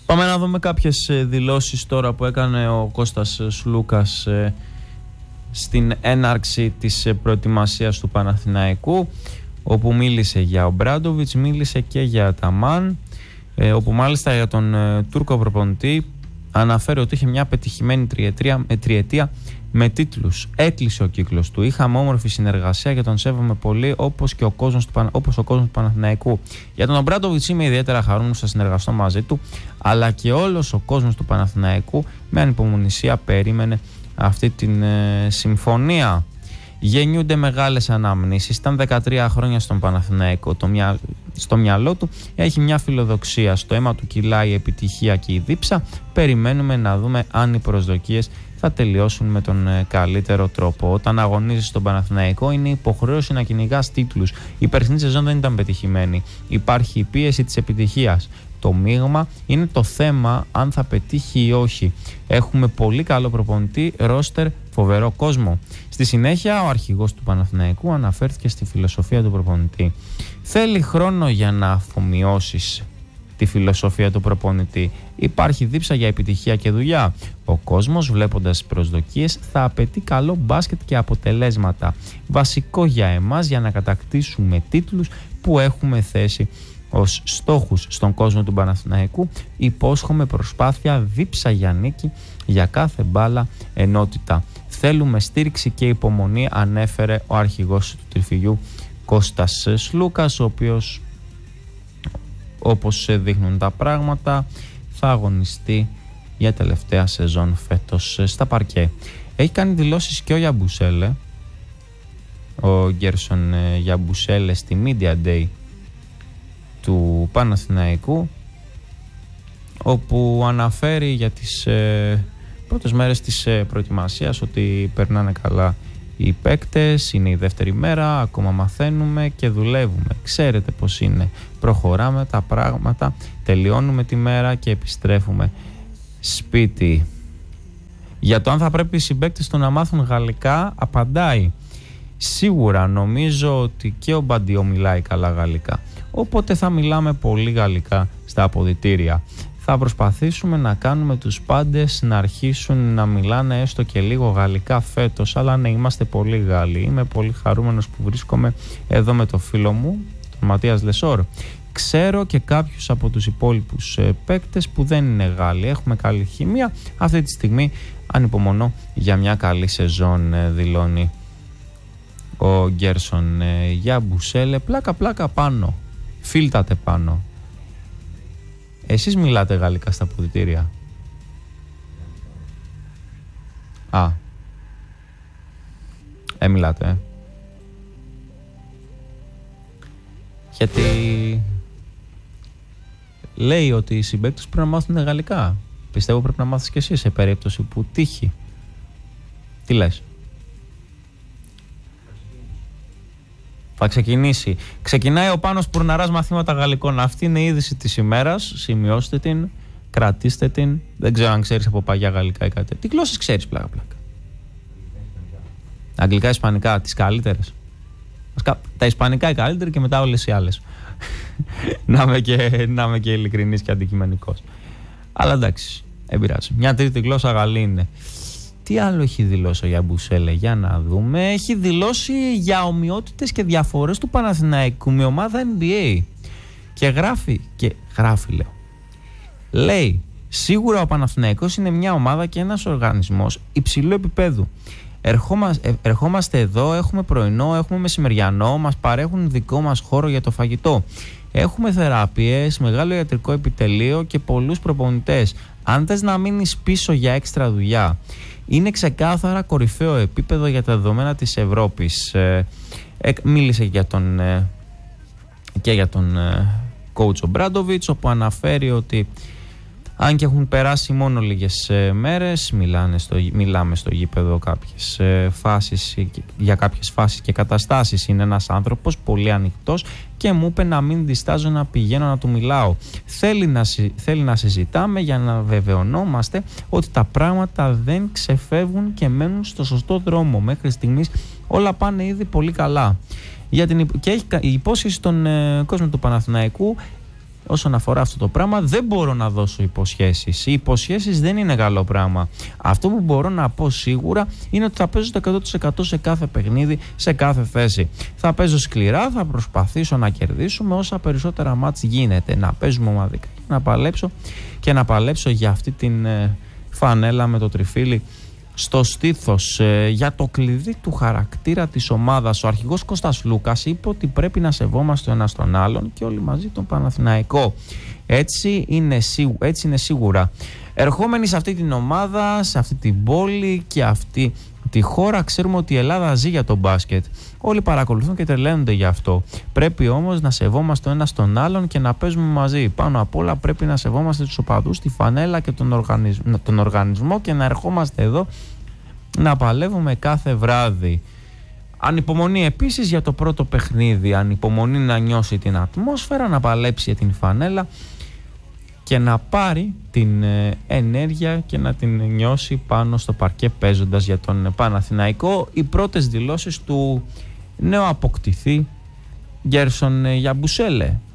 Πάμε να δούμε κάποιες δηλώσεις τώρα που έκανε ο Κώστας Σλούκας στην έναρξη της προετοιμασίας του Παναθηναϊκού, όπου μίλησε για Ομπράντοβιτς, μίλησε και για Αταμάν, όπου μάλιστα για τον Τούρκο προπονητή αναφέρει ότι είχε μια πετυχημένη τριετία με τίτλους. Έκλεισε ο κύκλος του. Είχαμε όμορφη συνεργασία και τον σέβομαι πολύ, όπως ο κόσμος του Παναθηναϊκού. Για τον Ομπράντοβιτς είμαι ιδιαίτερα χαρούμενος να συνεργαστώ μαζί του, αλλά και όλος ο κόσμος του Παναθηναϊκού με ανυπομονησία περίμενε αυτή την συμφωνία. Γεννιούνται μεγάλες ανάμνησεις. Ήταν 13 χρόνια στον Παναθηναϊκό. Στο μυαλό του έχει μια φιλοδοξία. Στο αίμα του κυλάει η επιτυχία και η δίψα. Περιμένουμε να δούμε αν οι προσδοκίες θα τελειώσουν με τον καλύτερο τρόπο. Όταν αγωνίζεις στον Παναθηναϊκό, είναι υποχρέωση να κυνηγάς τίτλους. Η περσινή σεζόν δεν ήταν πετυχημένη. Υπάρχει η πίεση της επιτυχίας. Το μείγμα είναι το θέμα αν θα πετύχει ή όχι. Έχουμε πολύ καλό προπονητή, ρόστερ, φοβερό κόσμο. Στη συνέχεια, ο αρχηγός του Παναθηναϊκού αναφέρθηκε στη φιλοσοφία του προπονητή. Θέλει χρόνο για να αφομοιώσεις τη φιλοσοφία του προπονητή. Υπάρχει δίψα για επιτυχία και δουλειά. Ο κόσμος, βλέποντας τις προσδοκίες, θα απαιτεί καλό μπάσκετ και αποτελέσματα. Βασικό για εμάς για να κατακτήσουμε τίτλους που έχουμε θέσει ως στόχους στον κόσμο του Παναθηναϊκού. Υπόσχομαι προσπάθεια, δίψα για νίκη, για κάθε μπάλα, ενότητα. Θέλουμε στήριξη και υπομονή, ανέφερε ο αρχηγός του Τριφυλιού Κώστας Σλούκας, ο οποίος, όπως δείχνουν τα πράγματα, θα αγωνιστεί για τελευταία σεζόν φέτος στα παρκέ. Έχει κάνει δηλώσεις και ο Γιαμπουσέλε, ο Γκέρσον Γιαμπουσέλε, στη Media Day του Παναθηναϊκού, όπου αναφέρει για τις πρώτες μέρες της προετοιμασίας ότι περνάνε καλά οι παίκτες, είναι η δεύτερη μέρα, ακόμα μαθαίνουμε και δουλεύουμε. Ξέρετε πως είναι. Προχωράμε τα πράγματα, τελειώνουμε τη μέρα και επιστρέφουμε σπίτι. Για το αν θα πρέπει οι συμπαίκτες του να μάθουν γαλλικά, απαντάει: σίγουρα, νομίζω ότι και ο Μπαντιό μιλάει καλά γαλλικά, οπότε θα μιλάμε πολύ γαλλικά στα αποδυτήρια. Θα προσπαθήσουμε να κάνουμε τους πάντες να αρχίσουν να μιλάνε έστω και λίγο γαλλικά φέτος, αλλά ναι, είμαστε πολύ Γάλλοι. Είμαι πολύ χαρούμενος που βρίσκομαι εδώ με το φίλο μου, τον Ματίας Λεσόρ. Ξέρω και κάποιους από τους υπόλοιπους παίκτες που δεν είναι Γάλλοι. Έχουμε καλή χημεία. Αυτή τη στιγμή ανυπομονώ για μια καλή σεζόν, δηλώνει ο Γκέρσον Γιαμπουσέλε. Πλάκα πάνω. Φίλτατε πάνω. Εσείς μιλάτε γαλλικά στα αποδυτήρια? Μιλάτε. Γιατί λέει ότι οι συμπαίκτες πρέπει να μάθουν γαλλικά. Πιστεύω πρέπει να μάθεις και εσύ σε περίπτωση που τύχει. Τι λες? Θα ξεκινήσει. Ξεκινάει ο Πάνος Πουρναράς μαθήματα γαλλικών. Αυτή είναι η είδηση της ημέρας. Σημειώστε την, κρατήστε την. Δεν ξέρω αν ξέρεις από παγιά γαλλικά ή κάτι. Τι γλώσσες ξέρεις, πλάκα? Αγγλικά, ισπανικά, τις καλύτερες. Τα ισπανικά οι καλύτεροι και μετά όλες οι άλλες. να είμαι και ειλικρινής και αντικειμενικός. Αλλά εντάξει, δεν πειράζει. Μια τρίτη γλώσσα Γαλλή είναι. Τι άλλο έχει δηλώσει ο Γιαμπουσέλε? Για να δούμε. Έχει δηλώσει για ομοιότητες και διαφορές του Παναθηναϊκού με ομάδα NBA. Και γράφει λέω. Λέει, σίγουρα ο Παναθηναϊκός είναι μια ομάδα και ένας οργανισμός υψηλού επίπεδου. Ερχόμαστε εδώ, έχουμε πρωινό, έχουμε μεσημεριανό, μας παρέχουν δικό μας χώρο για το φαγητό. Έχουμε θεραπείες, μεγάλο ιατρικό επιτελείο και πολλούς προπονητές. Αν θες να μείνεις πίσω για έξτρα δουλειά, είναι ξεκάθαρα κορυφαίο επίπεδο για τα δεδομένα της Ευρώπης. Μίλησε και για τον coach Ομπράντοβιτς, όπου αναφέρει ότι αν και έχουν περάσει μόνο λίγες μέρες, μιλάμε στο γήπεδο για κάποιες φάσεις και καταστάσεις. Είναι ένας άνθρωπος πολύ ανοιχτός και μου είπε να μην διστάζω να πηγαίνω να του μιλάω. Θέλει να συζητάμε για να βεβαιωνόμαστε ότι τα πράγματα δεν ξεφεύγουν και μένουν στο σωστό δρόμο. Μέχρι στιγμής όλα πάνε ήδη πολύ καλά. Και έχει η υπόσχεση στον κόσμο του Παναθηναϊκού όσον αφορά αυτό το πράγμα δεν μπορώ να δώσω υποσχέσεις. Οι υποσχέσεις δεν είναι καλό πράγμα. Αυτό που μπορώ να πω σίγουρα είναι ότι θα παίζω το 100% σε κάθε παιχνίδι, σε κάθε θέση. Θα παίζω σκληρά, θα προσπαθήσω να κερδίσουμε όσα περισσότερα μάτς γίνεται. Να παίζουμε ομαδικά και να παλέψω για αυτή την φανέλα με το τριφύλι στο στήθος. Για το κλειδί του χαρακτήρα της ομάδας, ο αρχηγός Κώστας Λούκας είπε ότι πρέπει να σεβόμαστε ο ένας τον άλλον και όλοι μαζί τον Παναθηναϊκό. Έτσι είναι σίγουρα. Ερχόμενοι σε αυτή την ομάδα, σε αυτή την πόλη και αυτή τη χώρα, ξέρουμε ότι η Ελλάδα ζει για τον μπάσκετ. Όλοι παρακολουθούν και τρελαίνονται γι' αυτό. Πρέπει όμως να σεβόμαστε ο ένας τον άλλον και να παίζουμε μαζί. Πάνω απ' όλα πρέπει να σεβόμαστε τους οπαδούς, τη φανέλα και τον οργανισμό και να ερχόμαστε εδώ να παλεύουμε κάθε βράδυ. Ανυπομονή επίσης για το πρώτο παιχνίδι. Ανυπομονή να νιώσει την ατμόσφαιρα, να παλέψει για την φανέλα και να πάρει την ενέργεια και να την νιώσει πάνω στο παρκέ παίζοντας για τον Παναθηναϊκό. Οι πρώτες δηλώσεις του νέου αποκτηθεί Γκέρσον Γιαμπουσέλε,